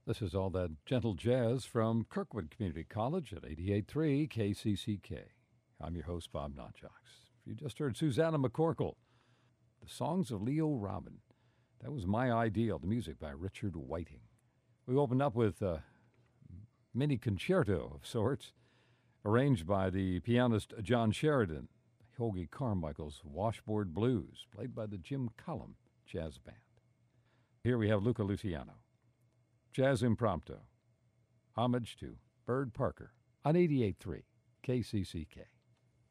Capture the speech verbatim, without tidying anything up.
This is all that gentle jazz from Kirkwood Community College at eighty-eight point three K C C K. I'm your host, Bob Notchocks. You just heard Susanna McCorkle, The Songs of Leo Robin. That was My Ideal, the music by Richard Whiting. We opened up with a mini concerto of sorts, arranged by the pianist John Sheridan, Hoagie Carmichael's Washboard Blues, played by the Jim Cullum Jazz Band. Here we have Luca Luciano. Jazz Impromptu. Homage to Bird Parker on eighty-eight point three K C C K.